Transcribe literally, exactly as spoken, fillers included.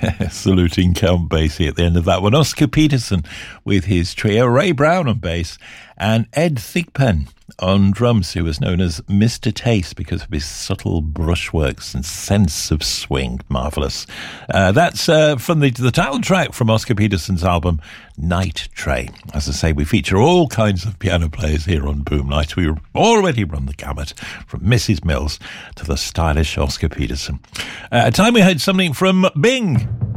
Saluting Count Basie at the end of that one. Oscar Peterson with his trio, Ray Brown on bass, and Ed Thigpen on drums, who was known as Mister Taste because of his subtle brushworks and sense of swing. Marvellous. Uh, that's uh, from the, the title track from Oscar Peterson's album, Night Train. As I say, we feature all kinds of piano players here on Boom Night. We already run the gamut from Missus Mills to the stylish Oscar Peterson. Uh, a time we heard something from Bing.